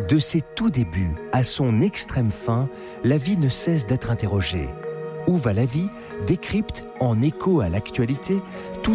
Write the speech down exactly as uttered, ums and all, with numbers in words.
De ses tout débuts à son extrême fin, la vie ne cesse d'être interrogée. Où va la vie décrypte, en écho à l'actualité,